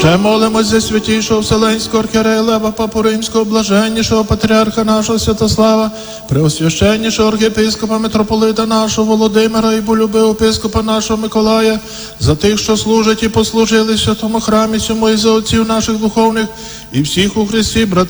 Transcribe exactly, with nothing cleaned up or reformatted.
Ще молимось за святішого Вселенського архієрея Лева Папу Римського, блаженнішого патріарха нашого Святослава, преосвященнішого архієпископа митрополита нашого Володимира і болюбивого епископа нашого Миколая, за тих, що служать і послужили в святому храмі цьому, і за отців наших духовних, і всіх у Христі, братів